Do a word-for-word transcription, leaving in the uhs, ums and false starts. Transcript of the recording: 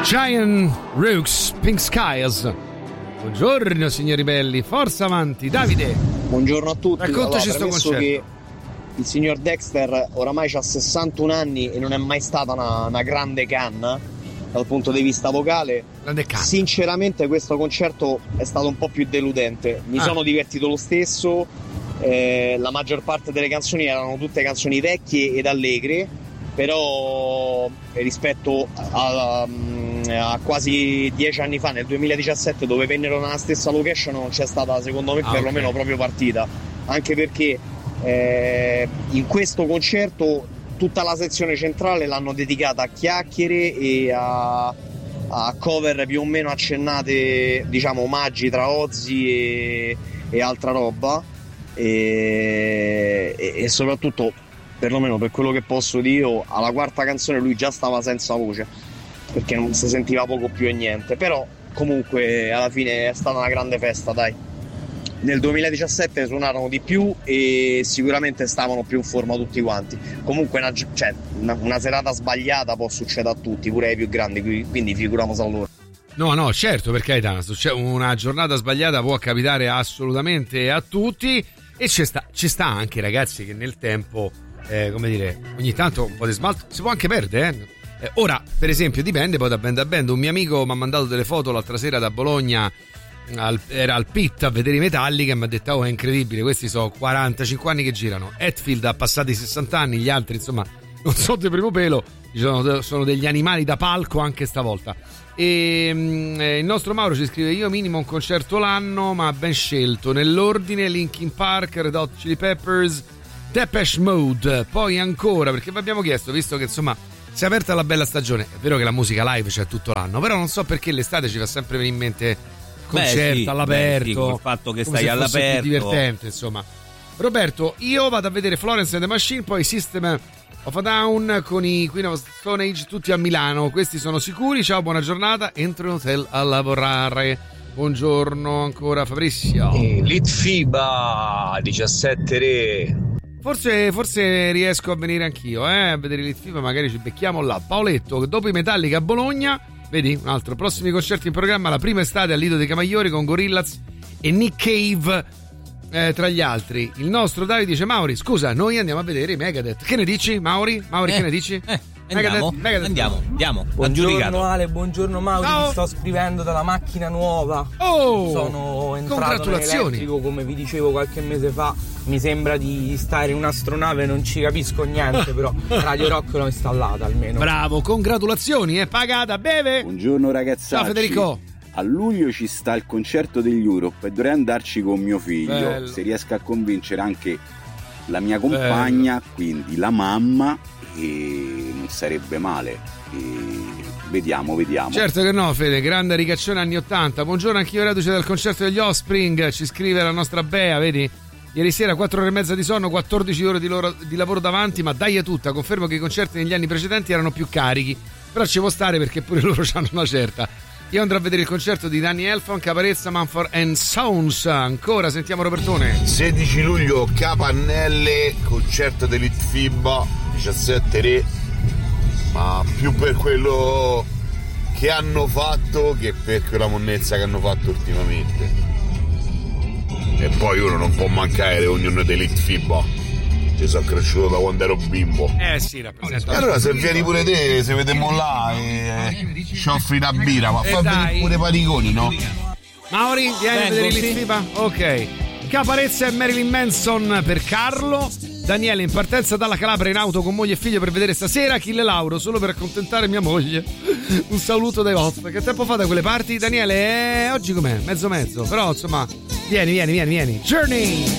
Giant Rooks, Pink Skies. Buongiorno signori belli, forza avanti. Davide, buongiorno a tutti. Raccontaci allora, sto concerto. Che il signor Dexter oramai ha sessantuno anni e non è mai stata una, una grande canna dal punto di vista vocale. Sinceramente questo concerto è stato un po' più deludente. Mi ah. sono divertito lo stesso. Eh, la maggior parte delle canzoni erano tutte canzoni vecchie ed allegre, però rispetto a, a quasi dieci anni fa, nel duemiladiciassette, dove vennero nella stessa location, non c'è stata secondo me ah, perlomeno okay. proprio partita, anche perché eh, in questo concerto tutta la sezione centrale l'hanno dedicata a chiacchiere e a, a cover più o meno accennate, diciamo omaggi tra Ozzy e, e altra roba, e, e, e soprattutto, perlomeno per quello che posso dire io, alla quarta canzone lui già stava senza voce perché non si sentiva poco più e niente, però comunque alla fine è stata una grande festa, dai. Nel duemiladiciassette suonarono di più e sicuramente stavano più in forma tutti quanti. Comunque una, cioè, una, una serata sbagliata può succedere a tutti, pure ai più grandi, quindi figuriamoci a loro. No, no, certo, per carità, una giornata sbagliata può capitare assolutamente a tutti, e ci sta, ci sta anche, ragazzi, che nel tempo, eh, come dire, ogni tanto un po' di smalto si può anche perdere, eh? Eh, ora, per esempio, dipende poi da band a band. Un mio amico mi ha mandato delle foto l'altra sera da Bologna, al, era al Pit a vedere i Metallica, e mi ha detto: oh, è incredibile, questi sono quarantacinque anni che girano. Hetfield ha passato i sessanta anni, gli altri insomma non so di primo pelo, sono, sono degli animali da palco anche stavolta. E eh, il nostro Mauro ci scrive: io minimo un concerto l'anno, ma ben scelto, nell'ordine Linkin Park, Red Hot Chili Peppers, Depeche Mode, poi ancora, perché vi abbiamo chiesto, visto che insomma si è aperta la bella stagione, è vero che la musica live c'è tutto l'anno, però non so perché l'estate ci fa sempre venire in mente concerto beh, sì, all'aperto, beh, sì, il fatto che come stai se fosse all'aperto, più divertente, insomma. Roberto, io vado a vedere Florence and the Machine, poi System of a Down con i Queen of Stone Age, tutti a Milano, questi sono sicuri. Ciao, buona giornata, entro in hotel a lavorare. Buongiorno ancora Fabrizio. eh, Litfiba diciassette re. Forse, forse riesco a venire anch'io, eh, a vedere Litfiba, magari ci becchiamo là. Paoletto, dopo i Metallica a Bologna, vedi, un altro, prossimi concerti in programma, la prima estate al Lido dei Camaiori con Gorillaz e Nick Cave, eh, tra gli altri. Il nostro Davide dice: Mauri, scusa, noi andiamo a vedere i Megadeth, che ne dici, Mauri? Mauri, eh, che ne dici? Eh. Andiamo, Megadeth, Megadeth. andiamo, andiamo. Buongiorno Ale, buongiorno Mauri, ti sto scrivendo dalla macchina nuova. Oh, sono entrato nell'elettrico, come vi dicevo qualche mese fa. Mi sembra di stare in un'astronave, non ci capisco niente, però Radio Rock l'ho installata almeno. Bravo, congratulazioni, è pagata, beve. Buongiorno ragazzacci. Ciao Federico. A luglio ci sta il concerto degli Europe e dovrei andarci con mio figlio. Bello. Se riesco a convincere anche la mia compagna, bello, quindi la mamma, e non sarebbe male. E vediamo, vediamo. Certo che no, Fede, grande ricaccione anni ottanta. Buongiorno, anch'io reduce dal concerto degli Offspring, ci scrive la nostra Bea, vedi? Ieri sera quattro ore e mezza di sonno, quattordici ore di, loro, di lavoro davanti, ma dai a tutta, confermo che i concerti negli anni precedenti erano più carichi, però ci può stare perché pure loro hanno una certa. Io andrò a vedere il concerto di Danny Elfman, Caparezza, Mumford and Sons. Ancora, sentiamo Robertone. sedici luglio Capannelle, concerto di Litfiba, diciassette re, ma più per quello che hanno fatto che per quella monnezza che hanno fatto ultimamente. E poi uno non può mancare le riunioni di Litfiba. Ci sono cresciuto da quando ero bimbo. Eh sì, rappresenta. E allora se vieni pure te, se vediamo là e ci offri una birra, ma fai venire pure paniconi, no? Mauri, vieni a vedere Litfiba? Ok. Caparezza e Marilyn Manson per Carlo. Daniele in partenza dalla Calabria in auto con moglie e figlio per vedere stasera Achille Lauro, solo per accontentare mia moglie. Un saluto dai vostri. Che tempo fa da quelle parti? Daniele, eh, oggi com'è? Mezzo mezzo. Però insomma, vieni, vieni, vieni, vieni. Journey!